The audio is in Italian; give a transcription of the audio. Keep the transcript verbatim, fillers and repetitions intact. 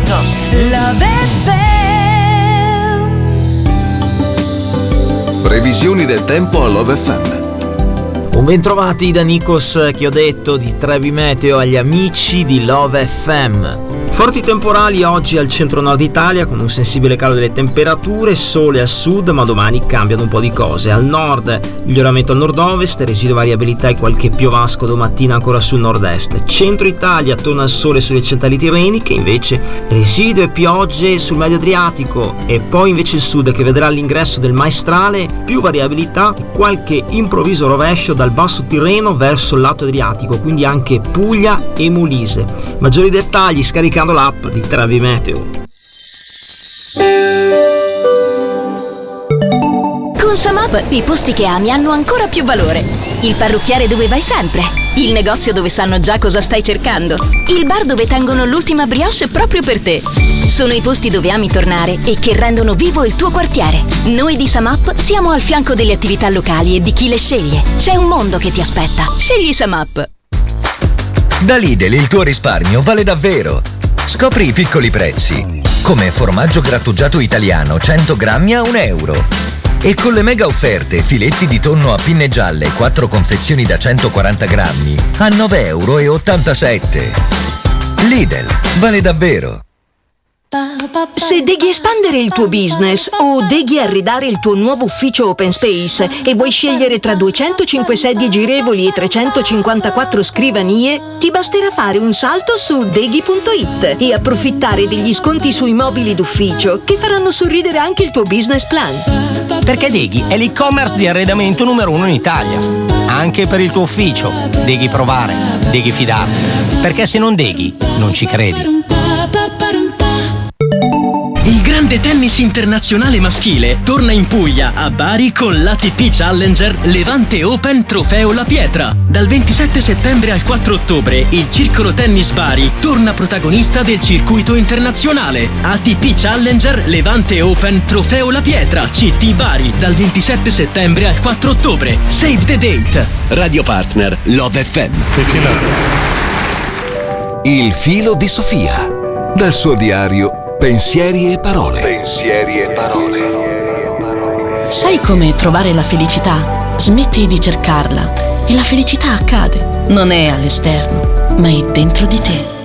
Adriatico. Love F M. Previsioni del tempo a Love F M. Un bentrovati da Nikos Chioddetto di Trevi Meteo agli amici di Love F M. Forti temporali oggi al centro-nord Italia con un sensibile calo delle temperature, sole al sud, ma domani cambiano un po' di cose. Al nord miglioramento al nord-ovest, residua variabilità e qualche piovasco domattina ancora sul nord-est. Centro Italia torna al sole sulle centrali tirreniche, invece residue e piogge sul medio Adriatico, e poi invece il sud che vedrà l'ingresso del maestrale, più variabilità e qualche improvviso rovescio dal basso Tirreno verso il lato Adriatico, quindi anche Puglia e Molise. Maggiori dettagli scaricando l'app di Trevi Meteo. Con SumUp i posti che ami hanno ancora più valore. Il parrucchiere dove vai sempre, il negozio dove sanno già cosa stai cercando, il bar dove tengono l'ultima brioche proprio per te. Sono i posti dove ami tornare e che rendono vivo il tuo quartiere. Noi di SumUp siamo al fianco delle attività locali e di chi le sceglie. C'è un mondo che ti aspetta. Scegli SumUp. Da Lidl il tuo risparmio vale davvero. Scopri i piccoli prezzi, come formaggio grattugiato italiano cento grammi a un euro. E con le mega offerte filetti di tonno a pinne gialle quattro confezioni da centoquaranta grammi a nove euro e ottantasette. Lidl, vale davvero. Se deghi espandere il tuo business o deghi arredare il tuo nuovo ufficio open space e vuoi scegliere tra duecentocinque sedie girevoli e trecentocinquantaquattro scrivanie, ti basterà fare un salto su deghi punto it e approfittare degli sconti sui mobili d'ufficio che faranno sorridere anche il tuo business plan. Perché Deghi è l'e-commerce di arredamento numero uno in Italia. Anche per il tuo ufficio. Deghi provare, Deghi fidarti. Perché se non Deghi, non ci credi. Il grande tennis internazionale maschile torna in Puglia, a Bari, con l'A T P Challenger Levante Open Trofeo La Pietra. Dal ventisette settembre al quattro ottobre, il Circolo Tennis Bari torna protagonista del circuito internazionale. A T P Challenger Levante Open Trofeo La Pietra, C T Bari, dal ventisette settembre al quattro ottobre. Save the date. Radio partner Love F M. Il filo di Sofia. Dal suo diario Pensieri e parole. Pensieri e parole. Sai come trovare la felicità? Smetti di cercarla e la felicità accade. Non è all'esterno, ma è dentro di te.